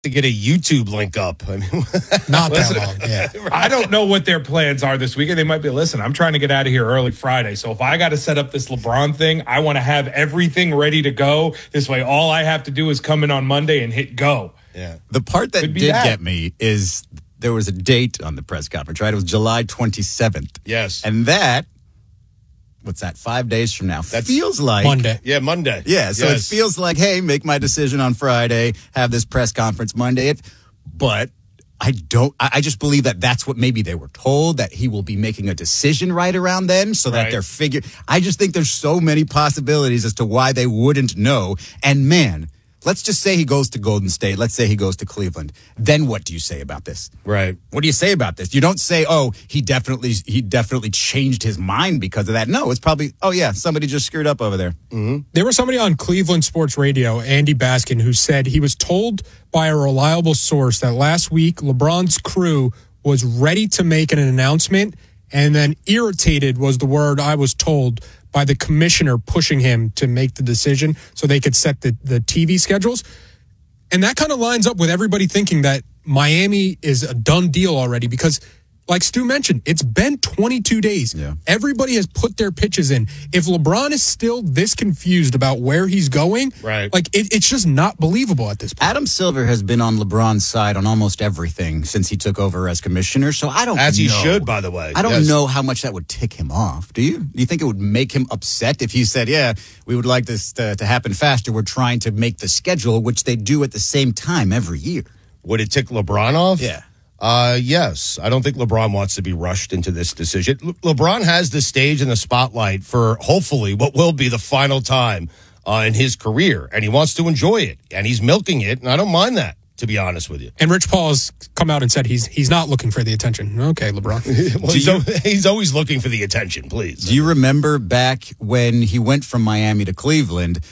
to get a YouTube link up. I mean, not that long. Yeah. I don't know what their plans are this weekend. They might be, listen, I'm trying to get out of here early Friday. So if I got to set up this LeBron thing, I want to have everything ready to go. This way, all I have to do is come in on Monday and hit go. Yeah. The part that did get me is there was a date on the press conference, right? It was July 27th. Yes. And that, what's that, 5 days from now? That feels like Monday. Yeah, Monday. Yeah, so it feels like, hey, make my decision on Friday, have this press conference Monday. But I just believe that that's what maybe they were told, that he will be making a decision right around then, so that they're figuring. I just think there's so many possibilities as to why they wouldn't know. And man, let's just say he goes to Golden State. Let's say he goes to Cleveland. Then what do you say about this? Right. What do you say about this? You don't say, oh, he definitely changed his mind because of that. No, it's probably, oh, yeah, somebody just screwed up over there. Mm-hmm. There was somebody on Cleveland Sports Radio, Andy Baskin, who said he was told by a reliable source that last week LeBron's crew was ready to make an announcement, and then irritated was the word I was told by the commissioner pushing him to make the decision so they could set the TV schedules. And that kind of lines up with everybody thinking that Miami is a done deal already because, like Stu mentioned, it's been 22 days. Yeah. Everybody has put their pitches in. If LeBron is still this confused about where he's going, like it's just not believable at this point. Adam Silver has been on LeBron's side on almost everything since he took over as commissioner, so I don't know. As he should, by the way. I don't know how much that would tick him off. Do you? Do you think it would make him upset if he said, yeah, we would like this to happen faster. We're trying to make the schedule, which they do at the same time every year. Would it tick LeBron off? Yeah. Yes. I don't think LeBron wants to be rushed into this decision. LeBron has the stage and the spotlight for hopefully what will be the final time in his career, and he wants to enjoy it, and he's milking it, and I don't mind that, to be honest with you. And Rich Paul has come out and said he's not looking for the attention. Okay, LeBron. Well, he's always looking for the attention, please. Do you remember back when he went from Miami to Cleveland?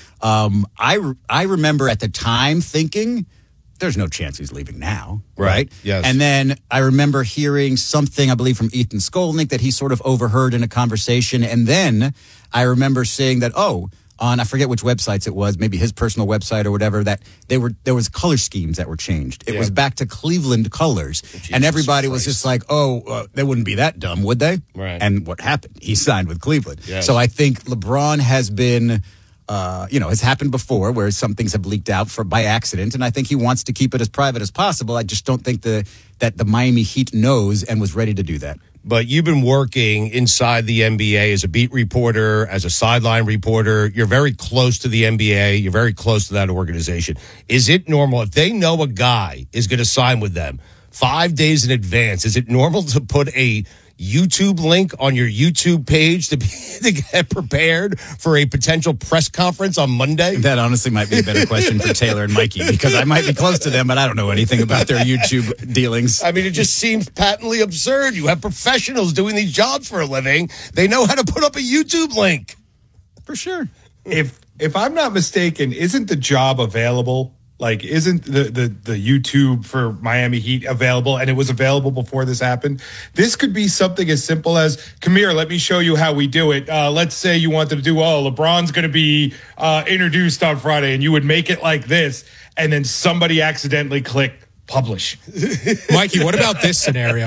I remember at the time thinking, there's no chance he's leaving now, right? Yes. And then I remember hearing something, I believe, from Ethan Skolnick that he sort of overheard in a conversation. And then I remember seeing that, on, I forget which websites it was, maybe his personal website or whatever, that there was color schemes that were changed. It was back to Cleveland colors. And everybody was just like, they wouldn't be that dumb, would they? Right. And what happened? He signed with Cleveland. Yes. So I think LeBron has been... has happened before where some things have leaked out by accident, and I think he wants to keep it as private as possible. I just don't think that the Miami Heat knows and was ready to do that. But you've been working inside the NBA as a beat reporter, as a sideline reporter. You're very close to the NBA. You're very close to that organization. Is it normal if they know a guy is going to sign with them 5 days in advance? Is it normal to put a YouTube link on your YouTube page to get prepared for a potential press conference on Monday? That honestly might be a better question for Taylor and Mikey, because I might be close to them, but I don't know anything about their YouTube dealings. I mean, it just seems patently absurd. You have professionals doing these jobs for a living. They know how to put up a YouTube link. For sure. If I'm not mistaken, isn't the job available? Like, isn't the YouTube for Miami Heat available? And it was available before this happened. This could be something as simple as, come here, let me show you how we do it. Let's say you wanted to do, LeBron's going to be introduced on Friday, and you would make it like this, and then somebody accidentally clicked publish. Mikey, what about this scenario?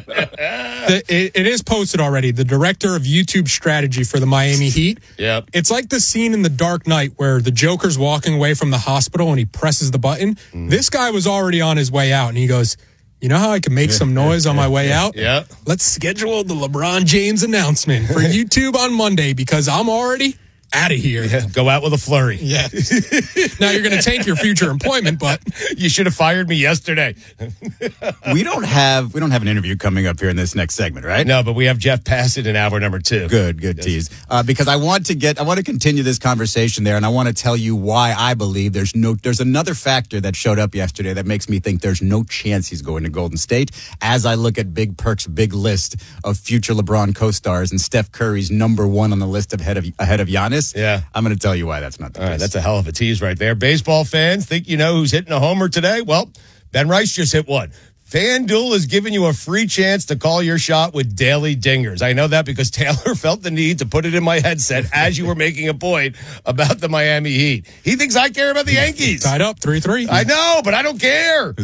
It is posted already. The director of YouTube strategy for the Miami Heat. Yep. It's like the scene in The Dark Knight where the Joker's walking away from the hospital and he presses the button. This guy was already on his way out, and he goes, you know how I can make some noise on my way out? Yeah. Let's schedule the LeBron James announcement for YouTube on Monday because I'm already out of here. Yeah, go out with a flurry. Yeah. Now you're going to tank your future employment, but you should have fired me yesterday. We don't have an interview coming up here in this next segment, right? No, but we have Jeff Passett in hour number 2. Good tease. Because I want to continue this conversation there, and I want to tell you why I believe there's another factor that showed up yesterday that makes me think there's no chance he's going to Golden State. As I look at Big Perk's big list of future LeBron co-stars, and Steph Curry's number 1 on the list ahead of Giannis. Yeah. I'm going to tell you why that's not the case. All right, that's a hell of a tease right there. Baseball fans, think you know who's hitting a homer today? Well, Ben Rice just hit one. FanDuel is giving you a free chance to call your shot with daily dingers. I know that because Taylor felt the need to put it in my headset as you were making a point about the Miami Heat. He thinks I care about the Yankees. Tied up 3-3. I know, but I don't care.